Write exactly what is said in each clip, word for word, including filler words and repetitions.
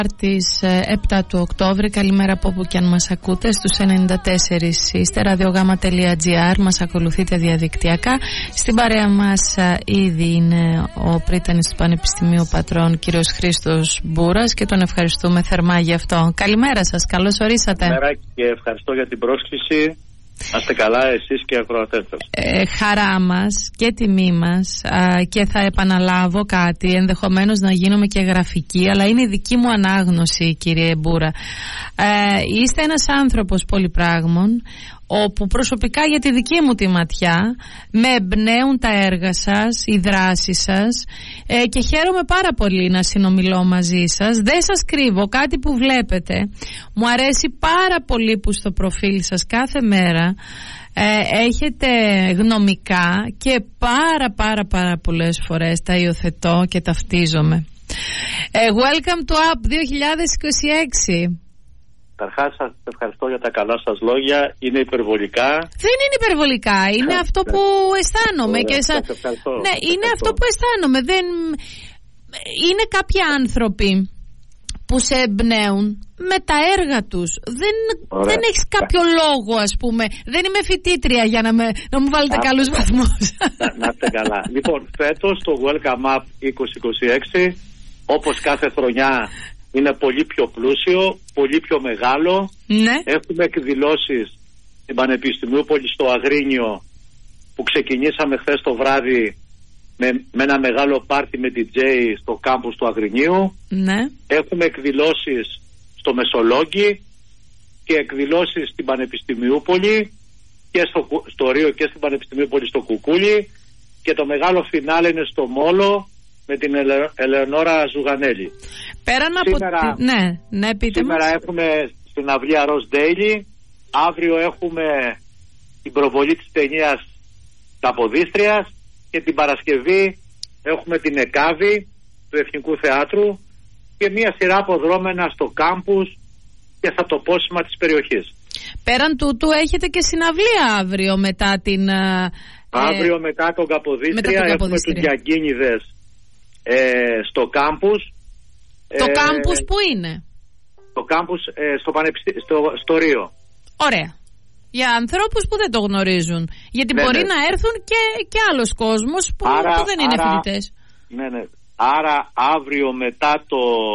Της επτά του Οκτώβρη, καλημέρα από όπου και αν μας ακούτε. Στους ενενήντα τέσσερα είστε, ραδιογάμα.gr, μας ακολουθείτε διαδικτυακά. Στην παρέα μας ήδη είναι ο πρίτανης του Πανεπιστημίου Πατρών, κύριος Χρήστος Μπούρας, και τον ευχαριστούμε θερμά γι' αυτό. Καλημέρα σας, καλώς ορίσατε. Καλημέρα και ευχαριστώ για την πρόσκληση. Να είστε καλά εσείς και οι ακροατές σας. Ε, χαρά μας και τιμή μας, α, και θα επαναλάβω κάτι, ενδεχομένως να γίνομαι και γραφική, αλλά είναι η δική μου ανάγνωση, κύριε Μπούρα. Ε, είστε ένας άνθρωπος πολυπράγμων, όπου προσωπικά για τη δική μου τη ματιά με εμπνέουν τα έργα σας, οι δράσεις σας, ε, και χαίρομαι πάρα πολύ να συνομιλώ μαζί σας. Δεν σας κρύβω κάτι που βλέπετε. Μου αρέσει πάρα πολύ που στο προφίλ σας κάθε μέρα ε, έχετε γνωμικά και πάρα πάρα πάρα πολλές φορές τα υιοθετώ και ταυτίζομαι. Ε, welcome to Up δύο χιλιάδες είκοσι έξι. Καταρχάς, σας ευχαριστώ για τα καλά σας λόγια. Είναι υπερβολικά. Δεν είναι υπερβολικά. Είναι αυτό που αισθάνομαι. Ωραία, και σα... σας ευχαριστώ. Ναι, είναι αυτό που αισθάνομαι. Δεν... Είναι κάποιοι άνθρωποι που σε εμπνέουν με τα έργα τους. Δεν, δεν έχεις κάποιο λόγο, ας πούμε. Δεν είμαι φοιτήτρια για να, με... να μου βάλετε Α, καλούς βαθμούς. Να, να είστε καλά. Λοιπόν, φέτος το Welcome Up είκοσι είκοσι έξι, όπως κάθε χρονιά, είναι πολύ πιο πλούσιο, πολύ πιο μεγάλο. Ναι. Έχουμε εκδηλώσεις στην Πανεπιστημιούπολη στο Αγρίνιο, που ξεκινήσαμε χθες το βράδυ με, με ένα μεγάλο πάρτι με ντι τζέι στο κάμπους του Αγρινίου. Ναι. Έχουμε εκδηλώσεις στο Μεσολόγγι και εκδηλώσεις στην Πανεπιστημιούπολη και στο, στο Ρίο και στην Πανεπιστημιούπολη στο Κουκούλι, και το μεγάλο φινάλε είναι στο Μόλο με την Ελε, Ελεονόρα Ζουγανέλη. Πέραν από σήμερα, τη... ναι, ναι, πείτε σήμερα μας. έχουμε στην αυλή Rose Daily. Αύριο έχουμε την προβολή της ταινίας Καποδίστριας, και την Παρασκευή έχουμε την Εκάβη του Εθνικού Θεάτρου και μια σειρά από δρόμενα στο κάμπους και στα τοπόσημα της περιοχής. Πέραν τούτου έχετε και συναυλία αύριο μετά την... Αύριο ε, μετά τον Καποδίστρια έχουμε τους Γιαγκίνιδες ε, στο κάμπους. Το ε, κάμπους που είναι? Το κάμπους ε, στο, πανεπιστή... στο, στο Ρίο. Ωραία. Για ανθρώπους που δεν το γνωρίζουν. Γιατί ναι, μπορεί ναι. να έρθουν και, και άλλος κόσμος που, άρα, που δεν είναι άρα, φοιτητές. Ναι, ναι. Άρα αύριο μετά το...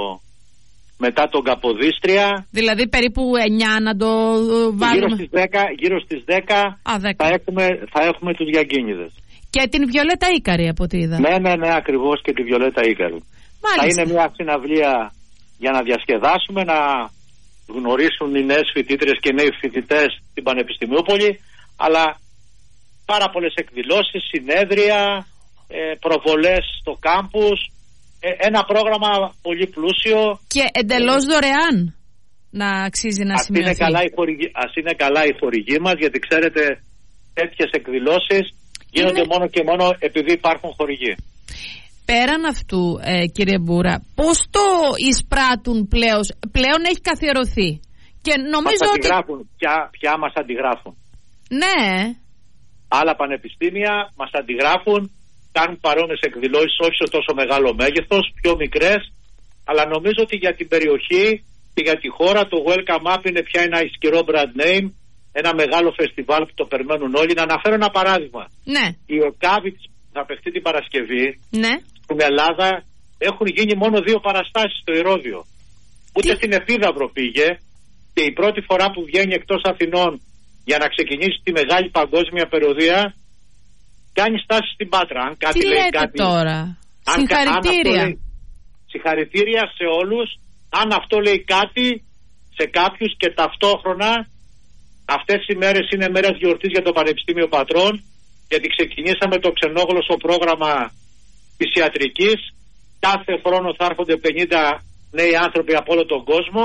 μετά τον Καποδίστρια. Δηλαδή περίπου εννιά να το βάλουμε. Γύρω στις δέκα, γύρω στις δέκα, Α, δέκα. Θα, έχουμε, θα έχουμε τους Γιαγκίνιδες. Και την Βιολέτα Ίκαρη από ό,τι είδα. Ναι, ναι, ναι, ακριβώς, και τη Βιολέτα Ίκαρη. Μάλιστα. Θα είναι μια συναυλία για να διασκεδάσουμε, να γνωρίσουν οι νέες φοιτήτριες και νέοι φοιτητές στην Πανεπιστημιούπολη, αλλά πάρα πολλές εκδηλώσεις, συνέδρια, προβολές στο κάμπους. Ένα πρόγραμμα πολύ πλούσιο. Και εντελώς δωρεάν, να αξίζει να σημειωθεί. Ας είναι καλά η χορηγή, ας είναι καλά η χορηγή μας, γιατί ξέρετε τέτοιες εκδηλώσεις γίνονται είναι... μόνο και μόνο επειδή υπάρχουν χορηγοί. Πέραν αυτού, ε, κύριε Μπούρα, πώς το εισπράττουν πλέον? Πλέον έχει καθιερωθεί. Και νομίζω μας ότι... αντιγράφουν, πια, πια μας αντιγράφουν. Ναι. Άλλα πανεπιστήμια μας αντιγράφουν, κάνουν παρόμοιες εκδηλώσεις, όχι σε τόσο μεγάλο μέγεθος, πιο μικρές, αλλά νομίζω ότι για την περιοχή και για τη χώρα το Welcome Up είναι πια ένα ισχυρό brand name, ένα μεγάλο φεστιβάλ που το περιμένουν όλοι. Να αναφέρω ένα παράδειγμα. Ναι. Η Εκάβη θα παιχτεί την Παρασκευή. Ναι. Στην Ελλάδα έχουν γίνει μόνο δύο παραστάσεις στο Ηρώδειο. Ούτε Τι? στην Επίδαυρο πήγε, και η πρώτη φορά που βγαίνει εκτός Αθηνών για να ξεκινήσει τη μεγάλη παγκόσμια περιοδία, κάνει στάση στην Πάτρα. Αν κάτι Τι λέει λέτε κάτι, τώρα? αν, Συγχαρητήρια. αν λέει, συγχαρητήρια σε όλους. Αν αυτό λέει κάτι σε κάποιους, και ταυτόχρονα αυτές οι μέρες είναι μέρες γιορτής για το Πανεπιστήμιο Πατρών, γιατί ξεκινήσαμε το ξενόγλωσσο πρόγραμμα της ιατρικής. Κάθε χρόνο θα έρχονται πενήντα νέοι άνθρωποι από όλο τον κόσμο.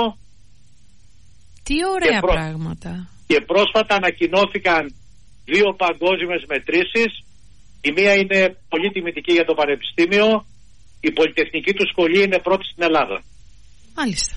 Τι ωραία και προ... πράγματα. Και πρόσφατα ανακοινώθηκαν δύο παγκόσμιες μετρήσεις. Η μία είναι πολύ τιμητική για το Πανεπιστήμιο. Η πολυτεχνική του σχολή είναι πρώτη στην Ελλάδα. Μάλιστα.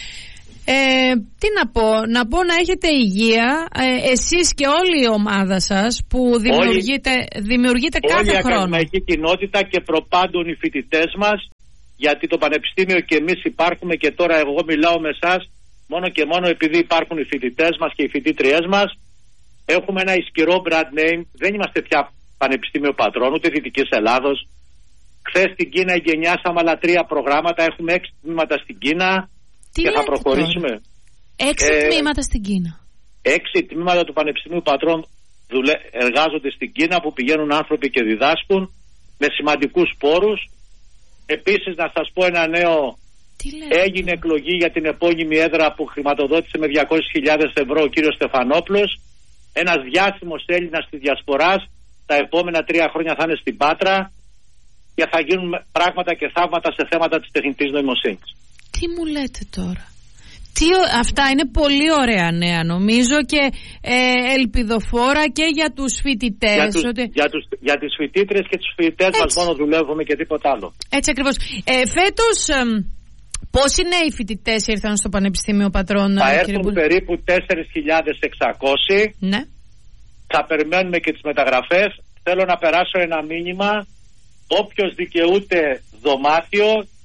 Ε, τι να πω, να πω να έχετε υγεία, ε, εσείς και όλη η ομάδα σας που δημιουργείτε, δημιουργείτε κάθε χρόνο. χρόνο. Όλη η ακαδημαϊκή κοινότητα και προπάντων οι φοιτητές μας, γιατί το Πανεπιστήμιο και εμείς υπάρχουμε και τώρα εγώ μιλάω με εσάς μόνο και μόνο επειδή υπάρχουν οι φοιτητές μας και οι φοιτήτριές μας. Έχουμε ένα ισχυρό brand name, δεν είμαστε πια Πανεπιστήμιο Πατρών, ούτε Δυτικής Ελλάδος. Χθες στην Κίνα εγκαινιάσαμε άλλα τρία προγράμματα, έχουμε έξι τμήματα στην Κίνα. Τι και θα προχωρήσουμε. Τώρα? Έξι ε, τμήματα στην Κίνα. Έξι τμήματα του Πανεπιστημίου Πατρών δουλε... εργάζονται στην Κίνα, που πηγαίνουν άνθρωποι και διδάσκουν με σημαντικούς πόρους. Επίσης να σας πω ένα νέο, έγινε εκλογή για την επώνυμη έδρα που χρηματοδότησε με διακόσιες χιλιάδες ευρώ ο κύριος Στεφανόπουλος, ένας διάσημος Έλληνας της Διασποράς. Τα επόμενα τρία χρόνια θα είναι στην Πάτρα και θα γίνουν πράγματα και θαύματα σε θέματα της τεχνητής νοημοσύνης. Τι μου λέτε τώρα? Τι, αυτά είναι πολύ ωραία νέα νομίζω και ε, ελπιδοφόρα και για τους φοιτητές. Για, τους, ότι... για, τους, για τις φοιτήτρες και τους φοιτητές μας μόνο δουλεύουμε και τίποτα άλλο. Έτσι ακριβώς. Ε, φέτος ε, πόσοι νέοι φοιτητές ήρθαν στο Πανεπιστήμιο Πατρών? Θα έρθουν κύριε... περίπου τέσσερις χιλιάδες εξακόσιοι. Ναι. Θα περιμένουμε και τις μεταγραφές. Θέλω να περάσω ένα μήνυμα. Όποιος δικαιούται δωμάτιο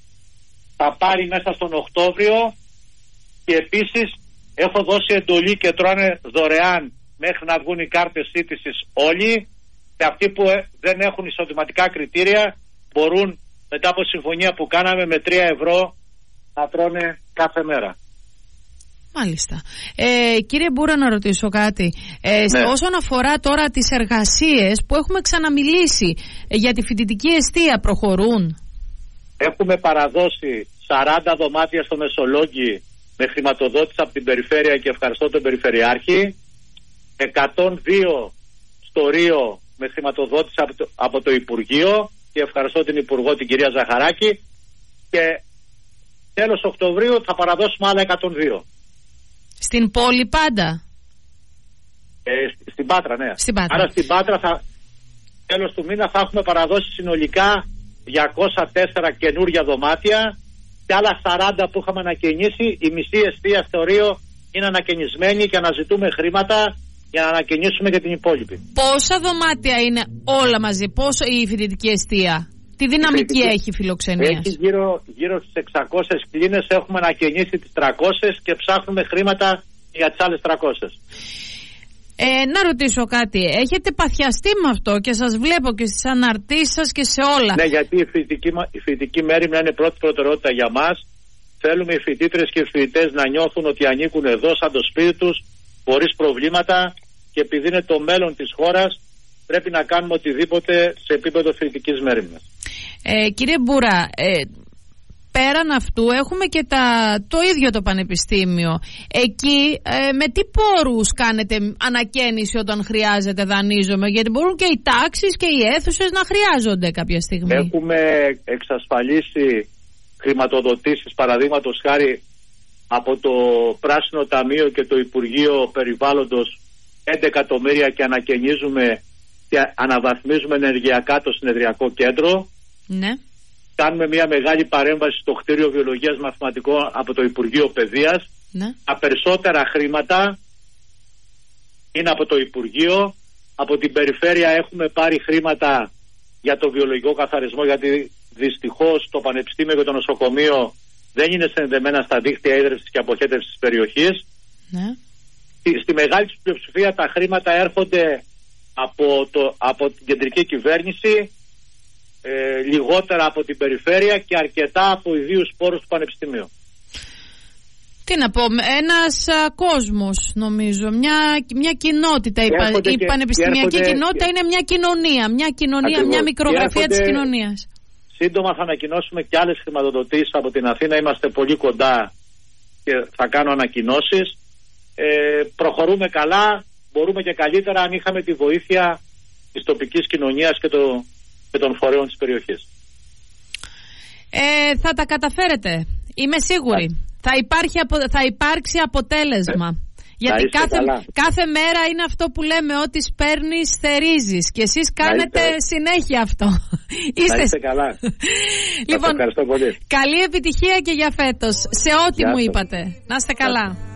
θα πάρει μέσα στον Οκτώβριο. Και επίσης έχω δώσει εντολή και τρώνε δωρεάν μέχρι να βγουν οι κάρτες σύντησης όλοι, και αυτοί που δεν έχουν εισοδηματικά κριτήρια μπορούν μετά από συμφωνία που κάναμε με τρία ευρώ να τρώνε κάθε μέρα. Μάλιστα. Ε, κύριε Μπούρα, να ρωτήσω κάτι. Ε, ναι. Όσον αφορά τώρα τις εργασίες που έχουμε ξαναμιλήσει για τη φοιτητική εστία, προχωρούν? Έχουμε παραδώσει σαράντα δωμάτια στο Μεσολόγγι με χρηματοδότηση από την Περιφέρεια και ευχαριστώ τον Περιφερειάρχη, εκατόν δύο στο Ρίο με χρηματοδότηση από το, από το Υπουργείο και ευχαριστώ την Υπουργό, την κυρία Ζαχαράκη, και τέλος Οκτωβρίου θα παραδώσουμε άλλα εκατόν δύο. Στην πόλη πάντα? Ε, στην Πάτρα, ναι. Στην Πάτρα. Άρα στην Πάτρα θα, τέλος του μήνα θα έχουμε παραδώσει συνολικά διακόσια τέσσερα καινούργια δωμάτια και άλλα σαράντα που είχαμε ανακαινήσει. Η μισή εστία στο Ρίο είναι ανακαινισμένη και αναζητούμε χρήματα για να ανακαινήσουμε και την υπόλοιπη. Πόσα δωμάτια είναι όλα μαζί, πόσο η φοιτητική εστία, τι δυναμική η έχει φιλοξενίας? Έχει γύρω, γύρω στις εξακόσιες κλίνες, έχουμε ανακαινήσει τις τριακόσιες και ψάχνουμε χρήματα για τις άλλες τριακόσιες. Ε, να ρωτήσω κάτι, έχετε παθιαστεί με αυτό και σας βλέπω και στις αναρτήσεις σας και σε όλα? Ναι, γιατί η φοιτητική, η φοιτητική μέρημνα είναι πρώτη προτεραιότητα για μας. Θέλουμε οι φοιτήτρες και οι φοιτητές να νιώθουν ότι ανήκουν εδώ σαν το σπίτι τους, χωρίς προβλήματα, και επειδή είναι το μέλλον της χώρας πρέπει να κάνουμε οτιδήποτε σε επίπεδο φοιτητικής μέρημνας. Ε, κύριε Μπούρα, ε, πέραν αυτού έχουμε και τα, το ίδιο το Πανεπιστήμιο. Εκεί ε, με τι πόρους κάνετε ανακαίνιση όταν χρειάζεται, δανείζομαι? Γιατί μπορούν και οι τάξεις και οι αίθουσες να χρειάζονται κάποια στιγμή. Έχουμε εξασφαλίσει χρηματοδοτήσεις, παραδείγματος χάρη από το Πράσινο Ταμείο και το Υπουργείο Περιβάλλοντος, έντεκα εκατομμύρια, και ανακαινίζουμε και αναβαθμίζουμε ενεργειακά το συνεδριακό κέντρο. Ναι. Κάνουμε μια μεγάλη παρέμβαση στο κτίριο βιολογίας μαθηματικών από το Υπουργείο Παιδείας. Ναι. Τα περισσότερα χρήματα είναι από το Υπουργείο. Από την Περιφέρεια έχουμε πάρει χρήματα για το βιολογικό καθαρισμό, γιατί δυστυχώς το Πανεπιστήμιο και το νοσοκομείο δεν είναι συνδεμένα στα δίκτυα ίδρυυσης και αποχέτευσης της περιοχής. Ναι. Στη, στη μεγάλη πλειοψηφία τα χρήματα έρχονται από, το, από την κεντρική κυβέρνηση, ε, λιγότερα από την Περιφέρεια και αρκετά από ιδίους πόρους του Πανεπιστημίου. Τι να πω, ένας α, κόσμος νομίζω, μια, μια κοινότητα, η, πα, η πανεπιστημιακή κοινότητα και... είναι μια κοινωνία, μια κοινωνία, ακριβώς, μια μικρογραφία της κοινωνίας. Σύντομα θα ανακοινώσουμε και άλλες χρηματοδοτήσεις από την Αθήνα, είμαστε πολύ κοντά και θα κάνω ανακοινώσεις. Ε, προχωρούμε καλά, μπορούμε και καλύτερα αν είχαμε τη βοήθεια της τοπικής κοινωνίας και, το, και των φορέων της περιοχής. Ε, θα τα καταφέρετε, είμαι σίγουρη. Θα, υπάρχει, θα υπάρξει αποτέλεσμα. Ε, Γιατί κάθε, κάθε μέρα είναι αυτό που λέμε, ότι σπέρνεις θερίζεις, και εσείς κάνετε συνέχεια αυτό. Είστε... Να είστε καλά. Λοιπόν, ευχαριστώ πολύ. Καλή επιτυχία και για φέτος σε ό,τι Γεια μου είπατε. Να είστε καλά.